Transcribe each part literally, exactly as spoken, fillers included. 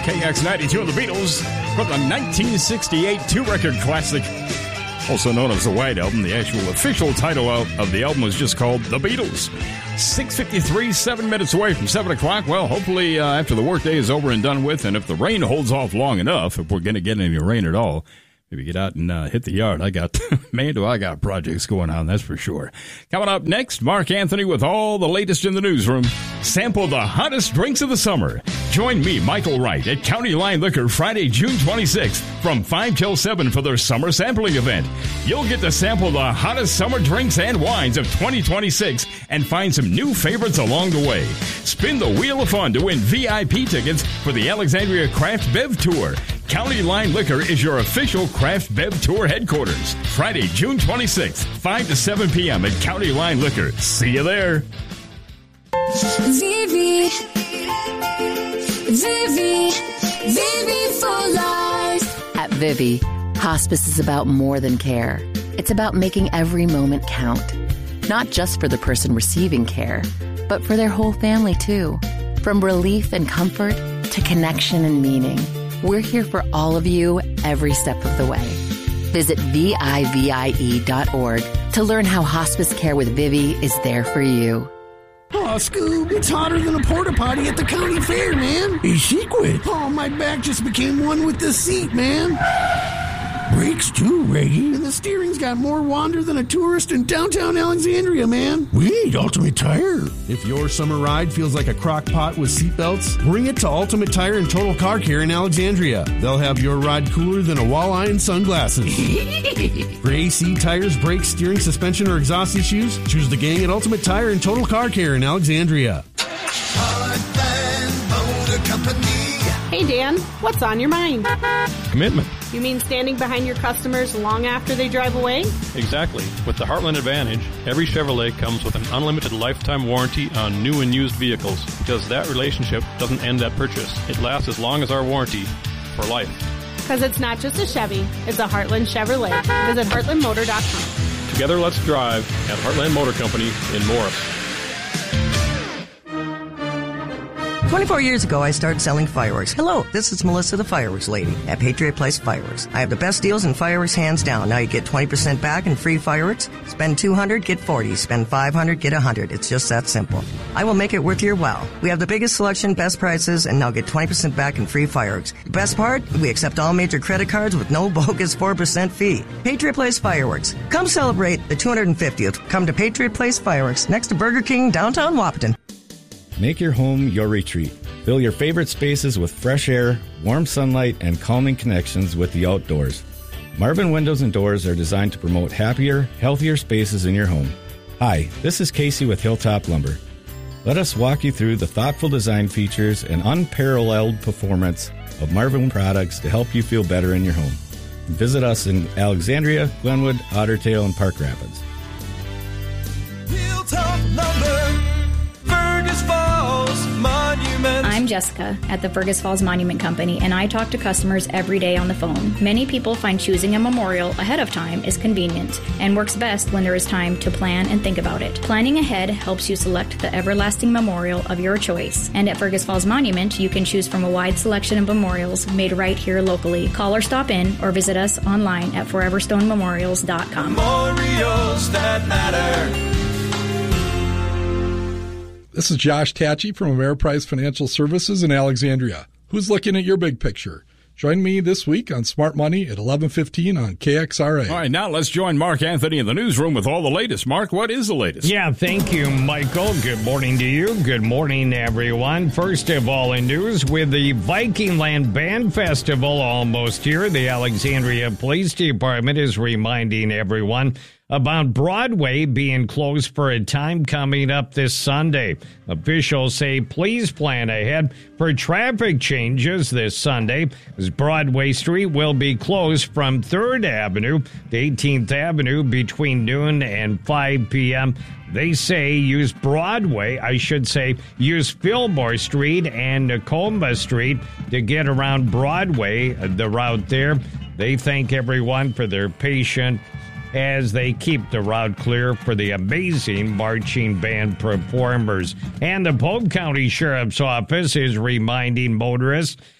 K X ninety-two and the Beatles from the nineteen sixty-eight two-record classic, also known as the White Album. The actual official title of the album was just called The Beatles. six fifty-three, seven minutes away from seven o'clock. Well, hopefully uh, after the workday is over and done with, and if the rain holds off long enough, if we're going to get any rain at all, maybe get out and uh, hit the yard. I got, man, do I got projects going on, that's for sure. Coming up next, Mark Anthony with all the latest in the newsroom. Sample the hottest drinks of the summer. Join me, Michael Wright, at County Line Liquor Friday, June twenty-sixth from five till seven for their summer sampling event. You'll get to sample the hottest summer drinks and wines of twenty twenty-six and find some new favorites along the way. Spin the Wheel of Fun to win V I P tickets for the Alexandria Craft Bev Tour. County Line Liquor is your official Craft Bev Tour headquarters. Friday, June twenty-sixth, five to seven p.m. at County Line Liquor. See you there. Vivi, Vivi, Vivi for life. At Vivi, hospice is about more than care. It's about making every moment count. Not just for the person receiving care, but for their whole family too. From relief and comfort to connection and meaning. We're here for all of you every step of the way. Visit V I V I E dot org to learn how hospice care with Vivi is there for you. Oh, Scoob, it's hotter than a porta potty at the county fair, man. A secret. Oh, my back just became one with the seat, man. Brakes too, Reggie. And the steering's got more wander than a tourist in downtown Alexandria, man. We need Ultimate Tire. If your summer ride feels like a crock pot with seatbelts, bring it to Ultimate Tire and Total Car Care in Alexandria. They'll have your ride cooler than a walleye and sunglasses. For A C, tires, brakes, steering, suspension, or exhaust issues, choose the gang at Ultimate Tire and Total Car Care in Alexandria. Heartland Motor Company. Hey, Dan, what's on your mind? Commitment. You mean standing behind your customers long after they drive away? Exactly. With the Heartland Advantage, every Chevrolet comes with an unlimited lifetime warranty on new and used vehicles, because that relationship doesn't end at purchase. It lasts as long as our warranty, for life. Because it's not just a Chevy, it's a Heartland Chevrolet. Visit heartland motor dot com. Together, let's drive at Heartland Motor Company in Morris. twenty-four years ago, I started selling fireworks. Hello, this is Melissa, the fireworks lady at Patriot Place Fireworks. I have the best deals in fireworks, hands down. Now you get twenty percent back in free fireworks. Spend two hundred dollars, get forty dollars. Spend five hundred dollars, get one hundred dollars. It's just that simple. I will make it worth your while. We have the biggest selection, best prices, and now get twenty percent back in free fireworks. The best part? We accept all major credit cards with no bogus four percent fee. Patriot Place Fireworks. Come celebrate the two hundred fiftieth. Come to Patriot Place Fireworks, next to Burger King, downtown Wahpeton. Make your home your retreat. Fill your favorite spaces with fresh air, warm sunlight, and calming connections with the outdoors. Marvin Windows and Doors are designed to promote happier, healthier spaces in your home. Hi, this is Casey with Hilltop Lumber. Let us walk you through the thoughtful design features and unparalleled performance of Marvin products to help you feel better in your home. Visit us in Alexandria, Glenwood, Otter Tail, and Park Rapids. Hilltop Lumber, Fergus Falls Monument. I'm Jessica at the Fergus Falls Monument Company, and I talk to customers every day on the phone. Many people find choosing a memorial ahead of time is convenient and works best when there is time to plan and think about it. Planning ahead helps you select the everlasting memorial of your choice. And at Fergus Falls Monument, you can choose from a wide selection of memorials made right here locally. Call or stop in or visit us online at forever stone memorials dot com. Memorials that matter. This is Josh Tatchy from Ameriprise Financial Services in Alexandria. Who's looking at your big picture? Join me this week on Smart Money at eleven fifteen on K X R A. All right, now let's join Mark Anthony in the newsroom with all the latest. Mark, what is the latest? Yeah, thank you, Michael. Good morning to you. Good morning, everyone. First of all, in news, with the Vikingland Band Festival almost here, the Alexandria Police Department is reminding everyone about Broadway being closed for a time coming up this Sunday. Officials say please plan ahead for traffic changes this Sunday, as Broadway Street will be closed from third Avenue to eighteenth Avenue between noon and five p.m. They say use Broadway, I should say, use Fillmore Street and Tacoma Street to get around Broadway, the route there. They thank everyone for their patience as they keep the route clear for the amazing marching band performers. And the Polk County Sheriff's Office is reminding motorists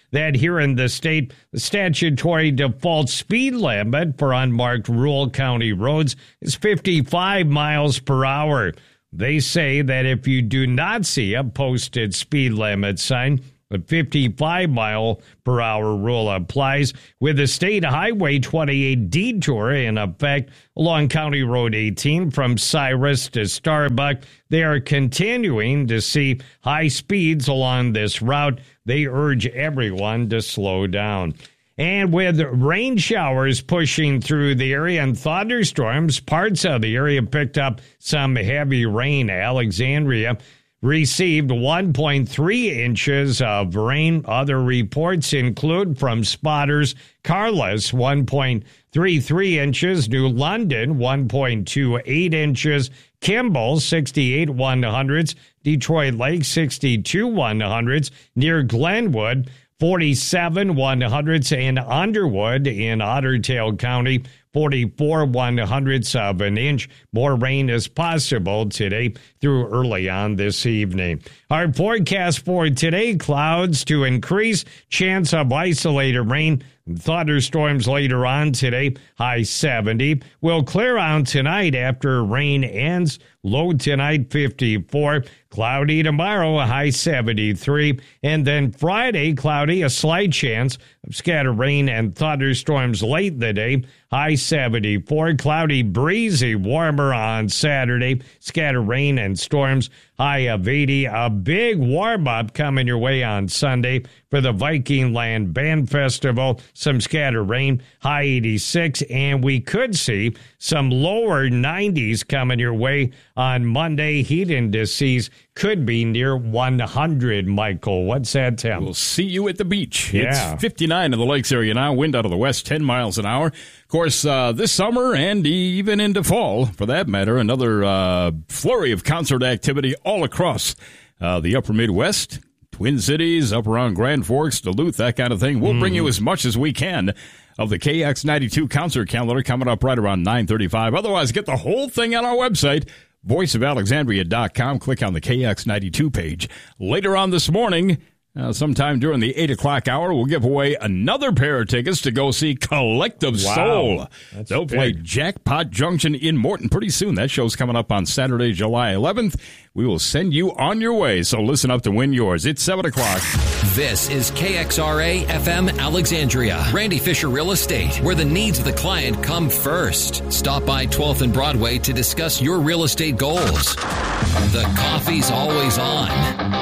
that here in the state, the statutory default speed limit for unmarked rural county roads is fifty-five miles per hour. They say that if you do not see a posted speed limit sign, the fifty-five mile per hour rule applies with the state highway twenty-eight detour in effect along County Road eighteen from Cyrus to Starbuck. They are continuing to see high speeds along this route. They urge everyone to slow down. And with rain showers pushing through the area and thunderstorms, parts of the area picked up some heavy rain. Alexandria received one point three inches of rain. Other reports include from spotters, Carlos, one point three three inches, New London, one point two eight inches, Kimball, sixty-eight one hundredths, Detroit Lake, sixty-two one hundredths, near Glenwood, forty-seven one hundredths, and Underwood in Ottertail County, forty-four one hundredths of an inch. More rain is possible today through early on this evening. Our forecast for today, clouds to increase, chance of isolated rain, thunderstorms later on today, high seventy. Will clear out tonight after rain ends, low tonight fifty-four. Cloudy tomorrow, a high seventy-three. And then Friday, cloudy, a slight chance of scattered rain and thunderstorms late in the day, high seventy-four. Cloudy, breezy, warmer on Saturday, scattered rain and storms, high of eighty. A big warm-up coming your way on Sunday for the Viking Land Band Festival. Some scattered rain, high eighty-six. And we could see some lower nineties coming your way on Monday. Heat indices could be near one hundred, Michael. What's that, Tim? We'll see you at the beach. Yeah. It's fifty-nine in the lakes area now. Wind out of the west, ten miles an hour. Of course, uh, this summer and even into fall, for that matter, another uh, flurry of concert activity all across uh, the upper Midwest. Twin Cities, up around Grand Forks, Duluth, that kind of thing. We'll mm. bring you as much as we can of the K X ninety-two concert calendar coming up right around nine thirty-five. Otherwise, get the whole thing on our website, voice of alexandria dot com. Click on the K X ninety-two page. Later on this morning, uh, sometime during the eight o'clock hour, we'll give away another pair of tickets to go see Collective Wow. Soul. That's They'll play big. Jackpot Junction in Morton pretty soon. That show's coming up on Saturday, July eleventh. We will send you on your way, so listen up to win yours. It's seven o'clock. This is K X R A F M Alexandria. Randy Fisher Real Estate, where the needs of the client come first. Stop by twelfth and Broadway to discuss your real estate goals. The coffee's always on.